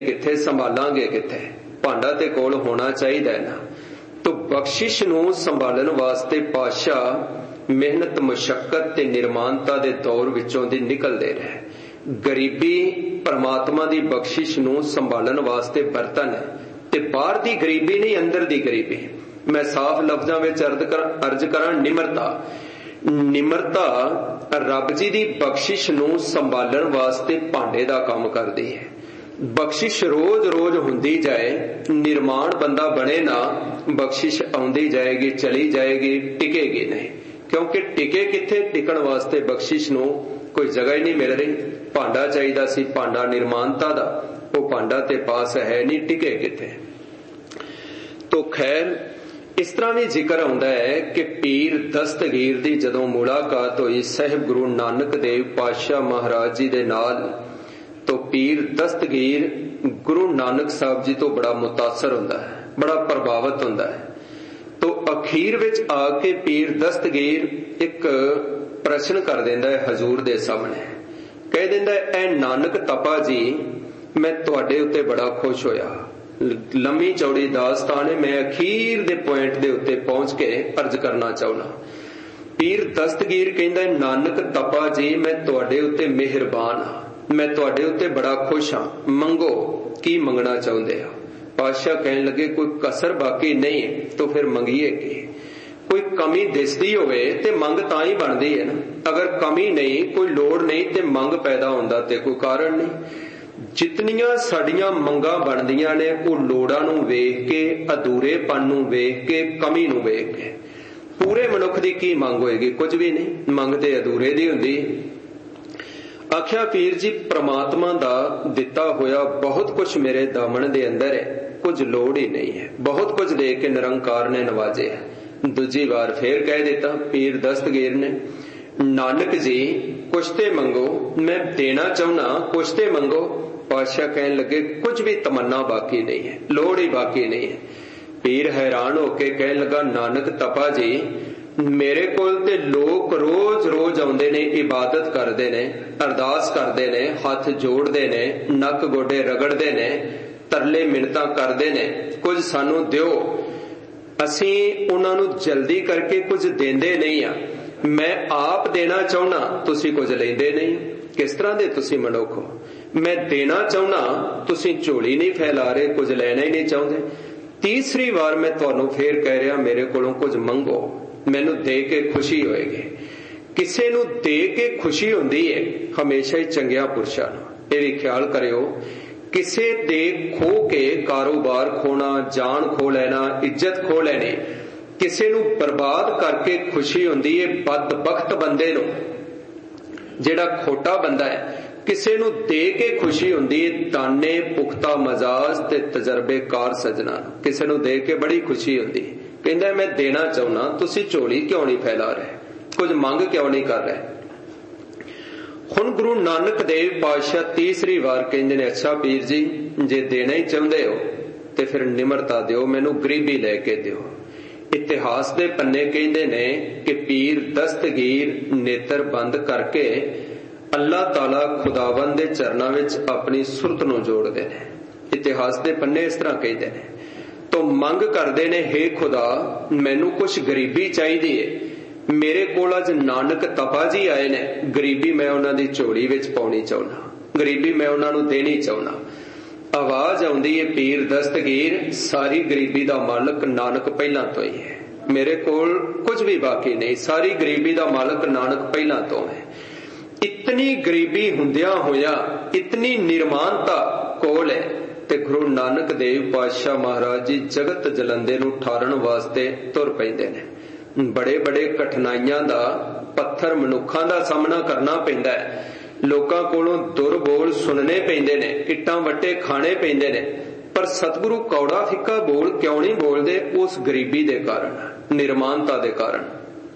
किथे संभालांगे किथे, भांडा ते कोल होना चाहिए ना। तो बख्शिश नूं संभालण वास्ते पातशाह मेहनत मुशक्कत ते निर्माणता दे दौर विचों दी निकलदे रहे। गरीबी परमात्मा दी बख्शिश नूं संभालण वास्ते बरतन है, ते बाहर दी गरीबी नहीं, अंदर दी गरीबी। मैं साफ लफ्जां विच अर्ज करां, निमरता। निमरता रब जी दी बख्शिश नूं संभालण वास्ते भांडे दा काम करदी है। बख्शिश रोज रोज हुंदी जाए, निर्माण बंदा बने ना, बख्शिश आउंदी जाएगी, चली जाएगी, टिकेगी नहीं। क्योंकि टिके किथे, टिकण वास्ते बख्शिश नूं कोई जगह ही नहीं मिल रही। भांडा चाहिदा सी, भांडा निर्माणता दा, वो भांडा ते पास है नहीं, टिके किथे। तो खैर इस तरह भी जिक्र आउंदा है कि पीर दस्तगीर दी जदों मुलाकात होई साहिब गुरु नानक देव पातशाह महाराज जी दे नाल, तो पीर दस्तगीर गुरु नानक साहब जी तो बड़ा मुतासर हुंदा है, बड़ा प्रभावित हुंदा है। तो अखीर विच आके पीर दस्तगीर एक प्रश्न कर देंदा है हजूर दे सामने, कह देंदा है, ऐ नानक तपा जी, मैं तुहाडे उत्ते बड़ा खुश होया। लंबी चौड़ी दास्तान है, मैं अखीर दे पॉइंट दे उत्ते पहुंच के अर्ज करना चाहुंदा। पीर दस्तगीर कहंदा है, नानक तपा जी, मैं तुहाडे उत्ते मेहरबान हां, मैं तुहाडे उत्ते बड़ा खुश हां, मंगो की मंगना चाहुंदे हो। पातशाह कहन लगे, कोई कसर बाकी नहीं, तो फिर मंगीए की। कोई कमी दिसदी होवे ते मंग तां ही बनदी है ना। अगर कमी नहीं, कोई लोड़ नहीं, ते मंग पैदा हुंदा ते कोई कारण नहीं। जितनियां साडियां मंगां बनदियां ने, वो लोड़ां नूं वेख के, अधूरेपन नूं वेख के, कमी नूं वेख के। पूरे मनुख दी की मंग होएगी? कुछ भी नहीं, मंग ते अधूरे दी हुंदी। आख्या पीर जी, परमात्मा दा दिता होया बहुत कुछ मेरे दामन दे अंदर है, कुछ लोड़ ही नहीं है, बहुत कुछ दे के निरंकार ने नवाजे है। दूजी बार फिर कह देता पीर दस्तगीर ने, नानक जी कुछ ते मंगो, मैं देना चाहना, कुछ ते मंगो। पातशाह कहने लगे, कुछ भी तमन्ना बाकी नहीं है, लोड़ ही बाकी नहीं है। पीर हैरान होके कहने लगा, नानक तपा जी, मेरे कोल ते लोग रोज रोज आउंदे ने, इबादत करदे ने, अरदास करदे ने, हाथ जोड़दे ने, नक गोडे रगड़दे ने, तरले मिन्नतां करदे ने, कुछ सानू दिओ। असीं उन्हां नूं जल्दी करके कुछ देंदे नहीं आ। मैं आप देना चाहना, तुसी कुछ लेंदे नहीं। किस तरह दे तुसी मनुख हो? मैं देना चाहना, तुसी झोली नहीं फैला रहे, कुछ लेना ही नहीं चाहते। तीसरी बार मैं तुहानू फिर कह रहा, मेरे कोलों कुछ मंगो, मैनू दे के खुशी होएगी। किसी नू दे के खुशी हुंदी है हमेशा ही चंगिया पुरुषां नू। ये भी ख्याल करियो, किसे दे खो के कारोबार खोना, जान खो लेना, इज्जत खो लेनी, किसी नू बर्बाद करके खुशी हुंदी है बदबख्त बंदे नू। जेड़ा खोटा बंदा है, किसी नू दे के खुशी हुंदी है दाने पुख्ता मजाज ते तजर्बेकार सजना। किसी नू दे के बड़ी खुशी हुंदी। कहंदा मैं देना चाहना, तुसी झोली क्यों नहीं फैला रहे, कुछ मंग क्यों नहीं कर रहे। हुण गुरु नानक देव पातशाह तीसरी बार कहंदे ने, अच्छा पीर जी, जे देना ही चाहते हो ते फिर निमरता दिओ, मैनू गरीबी लैके दिओ। इतिहास दे पन्ने कहंदे ने कि पीर दस्तगीर नेत्र बंद करके अल्लाह ताला खुदावंद दे चरनां विच अपनी सुरत नूं जोड़दे ने। इतिहास दे पन्ने इस तरह कहंदे ने। तो मंग करदे ने, हे खुदा, मैनू कुछ गरीबी चाहिदी है, मेरे कोल अज नानक तपा जी आए ने, गरीबी मैं उन्हां दी झोली विच पाउणी चाहुंदा, गरीबी मैं उन्हां नूं देनी चाहुंदा। आवाज आउंदी है, पीर दस्तगीर, सारी गरीबी दा मालक नानक पहलां तो ही है, मेरे कोल कुछ भी बाकी नहीं, सारी गरीबी दा मालक नानक पहलां तो है। इतनी गरीबी हुंदियां होया, इतनी निर्माणता कोल है, ते गुरु नानक देव पातशाह महाराज जी जगत जलंदे नूं ठारण वास्ते तुर पैंदे ने। बड़े बड़े कठिनाइयां दा, पत्थर मनुखां दा सामना करना पैंदा है, लोकां कोलों दुर बोल सुनने पैंदे ने, इट्टां वट्टे खाने पैंदे ने, पर सतगुरु कौड़ा फिक्का बोल क्यों नहीं बोलदे? उस गरीबी दे कारण, निर्माणता दे कारण।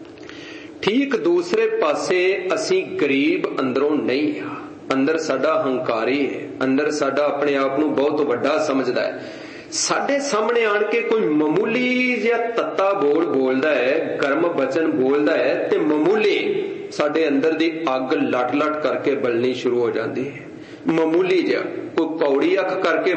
ठीक दूसरे पासे असीं गरीब अंदरों नहीं आ, अंदर साडा हंकारी है, अंदर साडा अपने आप नूं बहुत वड्डा समझदा है। साडे सामने आण के कोई मामूली जिहा तत्ता बोल बोलदा है, गर्म वचन बोलदा है, ते मामूली साडे अंदर दी अग लट लट करके बलनी शुरू हो जाती है। मामूली जिहा कोई कौड़ी अख करके